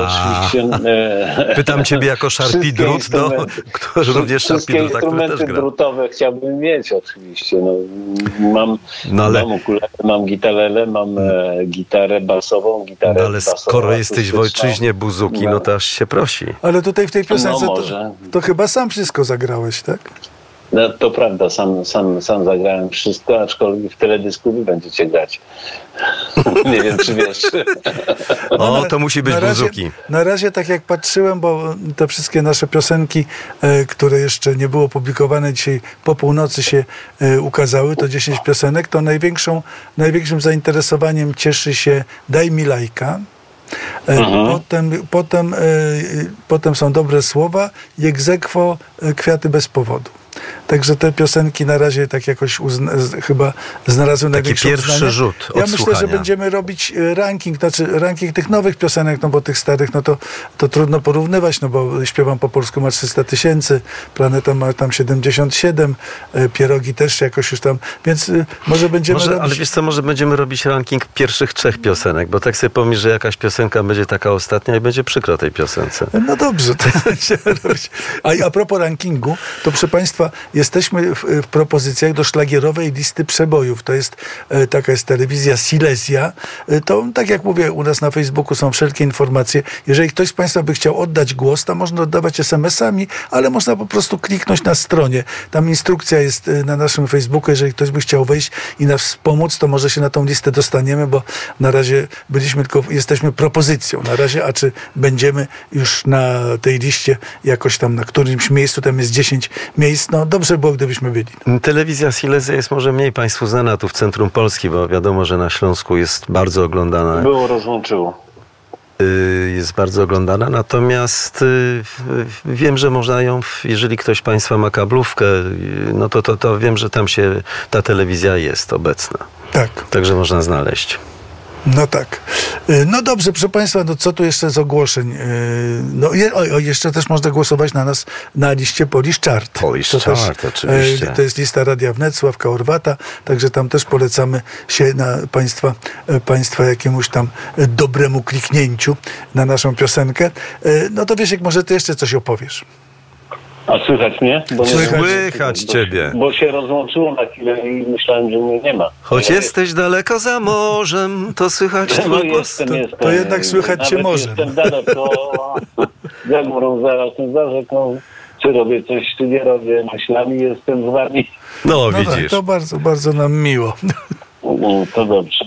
oczywiście... Pytam ciebie jako szarpidrut, który również szarpidrut, tak, który też instrumenty gra. drutowe chciałbym mieć oczywiście. Mam ukulele, mam gitarelę, mam gitarę basową, ale skoro jesteś w ojczyźnie Buzuki, no to aż się prosi. Ale tutaj w tej piosence to chyba sam wszystko zagrałeś, tak? No, to prawda, sam zagrałem wszystko, aczkolwiek w teledysku wy będziecie grać. Nie wiem, czy wiesz. To musi być Buzuki. Na razie, tak jak patrzyłem, bo te wszystkie nasze piosenki, które jeszcze nie było publikowane, dzisiaj po północy się ukazały, to 10 piosenek, to największym zainteresowaniem cieszy się Daj mi lajka. Potem są Dobre słowa i ex aequo Kwiaty bez powodu. Także te piosenki na razie tak jakoś chyba znalazły największe uznanie. Pierwszy rzut Ja odsłuchania. myślę, że będziemy robić ranking tych nowych piosenek, no bo tych starych, no to trudno porównywać, no bo Śpiewam po polsku ma 300 000, Planeta ma tam 77, Pierogi też jakoś już tam, więc może będziemy robić... Ale wiesz co, może będziemy robić ranking pierwszych 3 piosenek, bo tak sobie pomyśl, że jakaś piosenka będzie taka ostatnia i będzie przykro tej piosence. No dobrze, to będziemy robić. A propos rankingu, to proszę Państwa, jesteśmy w propozycjach do szlagierowej listy przebojów. To jest taka jest telewizja Silesia. To tak jak mówię, u nas na Facebooku są wszelkie informacje. Jeżeli ktoś z Państwa by chciał oddać głos, to można oddawać SMS-ami, ale można po prostu kliknąć na stronie. Tam instrukcja jest na naszym Facebooku. Jeżeli ktoś by chciał wejść i nas wspomóc, to może się na tą listę dostaniemy, bo na razie jesteśmy propozycją na razie, a czy będziemy już na tej liście jakoś tam na którymś miejscu, tam jest 10 miejsc, no dobrze było, gdybyśmy byli. Telewizja Silesia jest może mniej Państwu znana tu w centrum Polski, bo wiadomo, że na Śląsku jest bardzo oglądana. Rozłączyło. Jest bardzo oglądana, natomiast wiem, że można ją, jeżeli ktoś Państwa ma kablówkę, no to wiem, że tam ta telewizja jest obecna. Tak. Także można znaleźć. No tak. No dobrze, proszę Państwa, no co tu jeszcze z ogłoszeń? No jeszcze też można głosować na nas na liście Polish Chart. Polish Chart, oczywiście. To jest lista Radia Wnet, Sławka Orwata, także tam też polecamy się na Państwa jakiemuś tam dobremu kliknięciu na naszą piosenkę. No to Wiesiek, może Ty jeszcze coś opowiesz. A słychać mnie? Słychać ciebie. Bo się rozłączyło na chwilę i myślałem, że mnie nie ma. Choć jesteś daleko za morzem, to słychać twój głos. To jednak słychać się może. Jestem daleko, za górą, za rzeką. Czy robię coś, czy nie robię. Myślami jestem z wami. No widzisz. Tak, to bardzo, bardzo nam miło. To dobrze.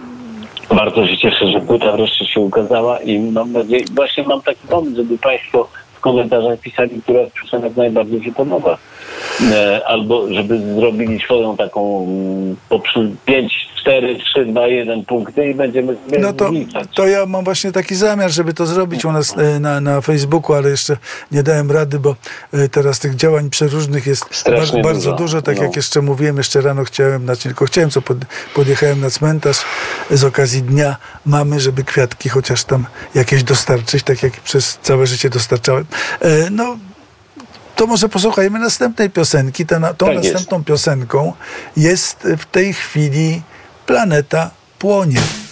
Bardzo się cieszę, że płyta wreszcie się ukazała i mam nadzieję, właśnie mam taki pomysł, żeby Państwo w komentarzach pisali, która z piosenek najbardziej się podoba. Albo żeby zrobili swoją taką 5, 4, 3, 2, 1 punkty i będziemy zliczać. To ja mam właśnie taki zamiar, żeby to zrobić u nas na Facebooku, ale jeszcze nie dałem rady, bo teraz tych działań przeróżnych jest bardzo dużo. Tak jak jeszcze mówiłem, jeszcze rano chciałem, podjechałem na cmentarz z okazji Dnia Mamy, żeby kwiatki chociaż tam jakieś dostarczyć, tak jak przez całe życie dostarczałem. To może posłuchajmy następnej piosenki. Tą następną piosenką jest w tej chwili Planeta płonie.